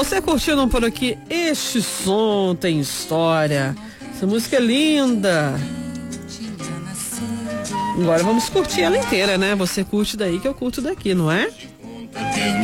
Você curtindo por aqui? Este som tem história. Essa música é linda. Agora vamos curtir ela inteira, né? Você curte daí que eu curto daqui, não é?